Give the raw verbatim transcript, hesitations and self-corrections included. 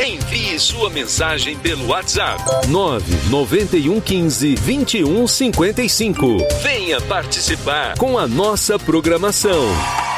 Envie sua mensagem pelo WhatsApp nove nove um um cinco, vinte e um cinquenta e cinco. Venha participar com a nossa programação.